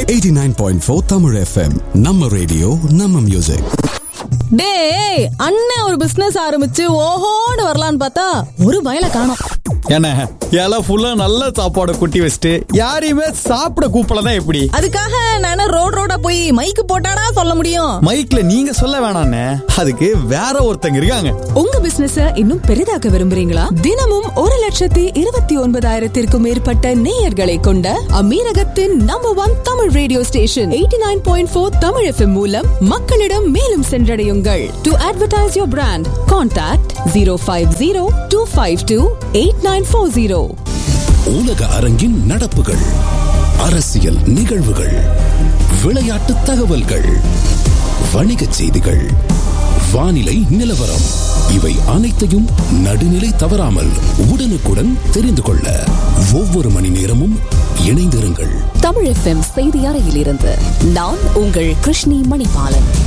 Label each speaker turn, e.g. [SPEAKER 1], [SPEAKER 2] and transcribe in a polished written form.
[SPEAKER 1] 89.4 Tamil FM. நம்ம radio நம்ம music.
[SPEAKER 2] டேய், அண்ணன் ஒரு பிசினஸ் ஆரம்பிச்சு ஓஹோன்னு வரலான்னு பார்த்தா ஒரு வயலை காணோம்.
[SPEAKER 3] என்ன எல்லாம் ஃபுல்லா நல்ல சாப்பாடு குட்டி வச்சுட்டு யாரையுமே சாப்பிட கூப்பிடல எப்படி?
[SPEAKER 2] அதுக்காக நான் ரோடா போய் மைக்கு போட்டாடா சொல்ல முடியும்?
[SPEAKER 3] மைக்ல நீங்க சொல்ல வேணாண்ணே, அதுக்கு வேற ஒருத்தங்க இருக்காங்க.
[SPEAKER 4] உங்க பிசினஸ இன்னும் பெரிதாக்க விரும்புறீங்களா? தினமும் 1,29,000 மேற்பட்ட நேயர்களை கொண்ட அமீரகத்தின் number 1 Tamil radio station 89.4 Tamil FM மூலம் மக்களிடம் மேலும் சென்றடையுங்கள். To advertise your brand, contact 050-252-8940.
[SPEAKER 5] உலக அரங்கின் நடப்புகள், அரசியல் நிகழ்வுகள், விளையாட்டு தகவல்கள், வணிகச் செய்திகள், வானிலை நிலவரம், இவை அனைத்தையும் நடுநிலை தவறாமல் உடனுக்குடன் தெரிந்து கொள்ள ஒவ்வொரு மணி நேரமும் இணைந்திருங்கள்.
[SPEAKER 4] தமிழ் FM செய்தி அறையிலிருந்து நான் உங்கள் கிருஷ்ணி மணிபாலன்.